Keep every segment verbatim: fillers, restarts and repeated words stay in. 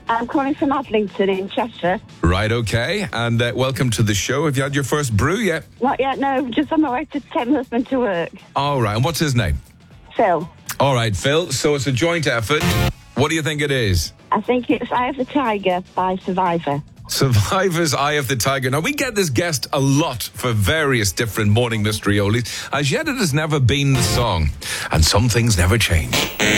I'm calling from Adlington in Cheshire. Right, okay. And uh, welcome to the show. Have you had your first brew yet? Not yet, no. Just on my way to take my husband to work. All right. And what's his name? Phil. All right, Phil. So it's a joint effort. What do you think it is? I think it's Eye of the Tiger by Survivor. Survivor's Eye of the Tiger. Now, we get this guest a lot for various different morning mystery oldies. As yet, it has never been the song. And some things never change.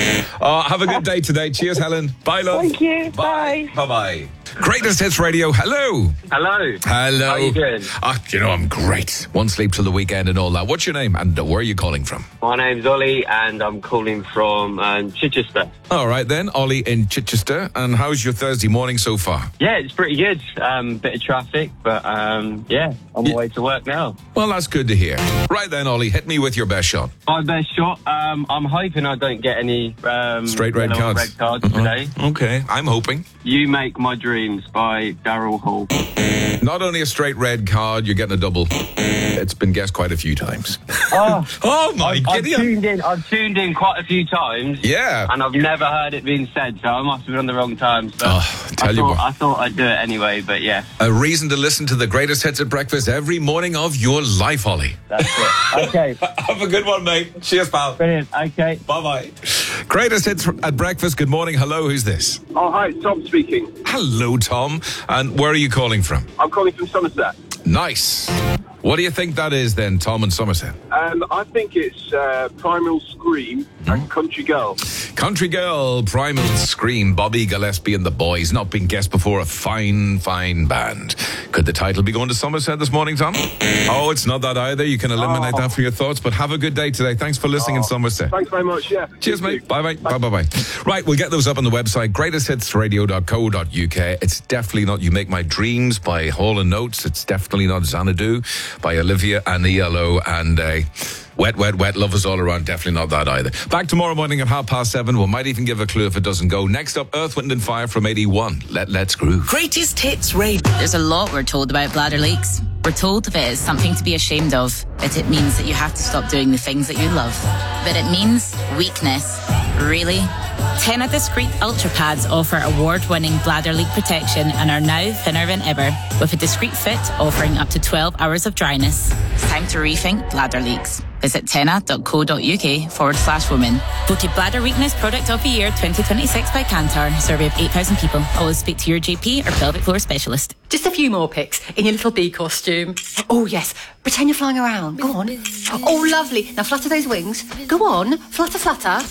Uh, have a good day today. Cheers, Helen. Bye, love. Thank you. Bye. Bye. Bye-bye. Greatest Hits Radio. Hello. Hello. Hello. How are you doing? Ah, you know, I'm great. One sleep till the weekend and all that. What's your name and uh, where are you calling from? My name's Ollie and I'm calling from um, Chichester. All right, then. Ollie in Chichester. And how's your Thursday morning so far? Yeah, it's pretty good. Um, bit of traffic, but um, yeah, on my Yeah. way to work now. Well, that's good to hear. Right then, Ollie, hit me with your best shot. My best shot. Um, I'm hoping I don't get any um, Straight red yellow cards. red cards Uh-huh. today. Okay, I'm hoping. You Make My Dreams by Daryl Hall. Not only a straight red card, you're getting a double. It's been guessed quite a few times. Oh, Oh, my I've, I've giddy up. tuned in. I've tuned in quite a few times. Yeah. And I've never heard it being said, so I must have been on the wrong times. But Oh, tell I you thought, what. I thought I'd do it anyway, but yeah, A reason to listen to the greatest hits at breakfast every morning of your life, Ollie. that's it. Okay, Have a good one, mate. Cheers, pal. brilliant. Okay. Bye-bye. Greatest hits at breakfast. Good morning. Hello, who's this? Oh, hi, Tom speaking. Hello, Tom. And where are you calling from? I'm calling from Somerset. Nice. What do you think that is then, Tom in Somerset? Um, I think it's uh, Primal Scream and Country Girl. Country Girl, Primal Scream, Bobby Gillespie and the Boys. Not been guessed before. A fine, fine band. Could the title be going to Somerset this morning, Tom? Oh, it's not that either. You can eliminate Oh. that from your thoughts. But have a good day today. Thanks for listening in Somerset. Thanks very much, yeah. Cheers, You mate. too. Bye-bye. Bye-bye-bye. Right, we'll get those up on the website, greatest hits radio dot co dot uk. It's definitely not You Make My Dreams by Hall and Notes. It's definitely not Xanadu by Olivia and E L O. And uh, Wet, Wet, Wet, Love Is All Around. Definitely not that either. Back tomorrow morning at half past seven. We might even give a clue if it doesn't go. Next up, Earth, Wind and Fire from eighty-one. Let, let's groove. Greatest Hits Radio. There's a lot we're told about bladder leaks. We're told that it is something to be ashamed of, that it means that you have to stop doing the things that you love. But it means weakness. Really? Tena Discreet Ultra Pads offer award-winning bladder leak protection and are now thinner than ever, with a discreet fit offering up to twelve hours of dryness. It's time to rethink bladder leaks. Visit tena.co.uk forward slash women. Voted Bladder Weakness Product of the Year twenty twenty-six by Kantar. Survey of eight thousand people. Always speak to your G P or pelvic floor specialist. Just a few more pics in your little bee costume. Oh, yes. Pretend you're flying around. Go on. Oh, lovely. Now flutter those wings. Go on. Flutter, flutter.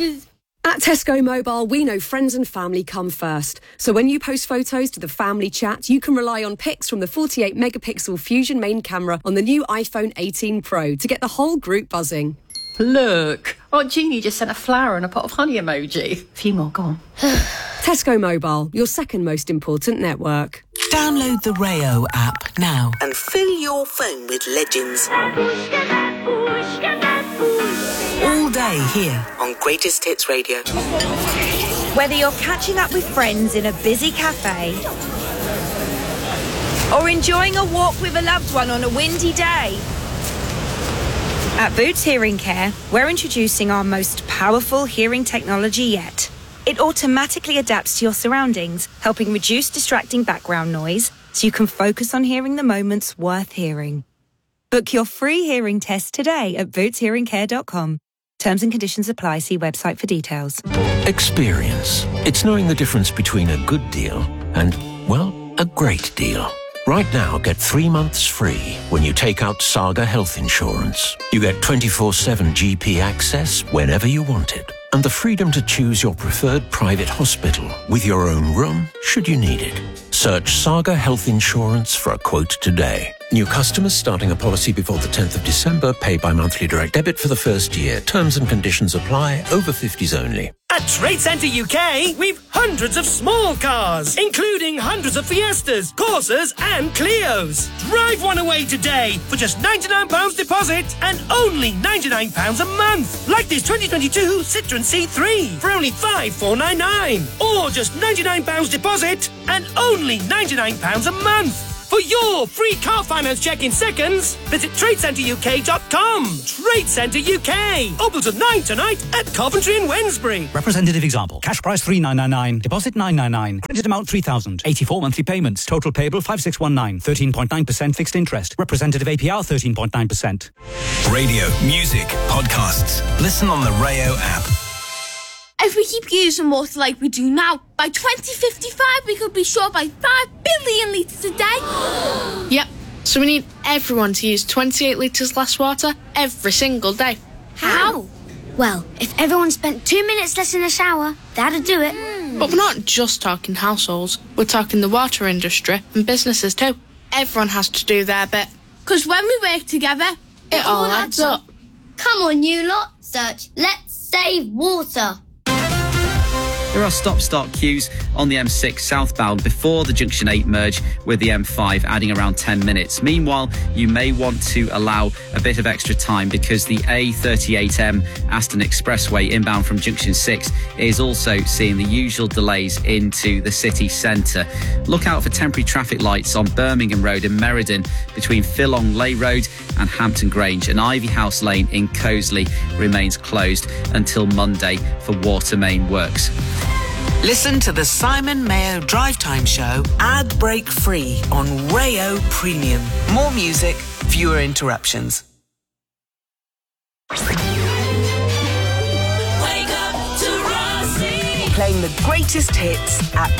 At Tesco Mobile, we know friends and family come first. So when you post photos to the family chat, you can rely on pics from the forty-eight megapixel Fusion main camera on the new iPhone eighteen Pro to get the whole group buzzing. Look. Aunt Jeannie just sent a flower and a pot of honey emoji. A few more. Go on. Tesco Mobile, your second most important network. Download the Rayo app now and fill your phone with legends. All day here on Greatest Hits Radio. Whether you're catching up with friends in a busy cafe or enjoying a walk with a loved one on a windy day, at Boots Hearing Care, we're introducing our most powerful hearing technology yet. It automatically adapts to your surroundings, helping reduce distracting background noise so you can focus on hearing the moments worth hearing. Book your free hearing test today at boots hearing care dot com. Terms and conditions apply. See website for details. Experience. It's knowing the difference between a good deal and, well, a great deal. Right now, get three months free when you take out Saga Health Insurance. You get twenty-four seven G P access whenever you want it, and the freedom to choose your preferred private hospital with your own room should you need it. Search Saga Health Insurance for a quote today. New customers starting a policy before the tenth of December pay by monthly direct debit for the first year. Terms and conditions apply. Over fifties only. At Trade Centre U K, we've hundreds of small cars, including hundreds of Fiestas, Corsas and Clios. Drive one away today for just ninety-nine pounds deposit and only ninety-nine pounds a month. Like this twenty twenty-two Citroen C three for only five thousand four hundred ninety-nine. Or just ninety-nine pounds deposit and only ninety-nine pounds a month. For your free car finance check in seconds, visit trade centre U K dot com. Trade Centre U K. Open till nine tonight at Coventry and Wednesbury. Representative example. Cash price three thousand nine hundred ninety-nine. Deposit nine hundred ninety-nine. Credit amount three thousand. eighty-four monthly payments. Total payable five thousand six hundred nineteen. thirteen point nine percent fixed interest. Representative A P R thirteen point nine percent. Radio, music, podcasts. Listen on the Rayo app. If we keep using water like we do now, by twenty fifty-five we could be short by five billion litres a day. Yep, so we need everyone to use twenty-eight litres less water every single day. How? Well, if everyone spent two minutes less in the shower, that'd do it. Mm. But we're not just talking households, we're talking the water industry and businesses too. Everyone has to do their bit. Because when we work together, it, it all adds up. up. Come on, you lot. Search Let's Save Water. There are stop-start queues on the M six southbound before the Junction eight merge with the M five, adding around ten minutes. Meanwhile, you may want to allow a bit of extra time because the A thirty-eight M Aston Expressway inbound from Junction six is also seeing the usual delays into the city centre. Look out for temporary traffic lights on Birmingham Road in Meriden between Fillong Lay Road and Hampton Grange, and Ivy House Lane in Coseley remains closed until Monday for water main works. Listen to the Simon Mayo Drive Time Show ad break free on Rayo Premium. More music, fewer interruptions. Wake up to Rossi. Playing the greatest hits at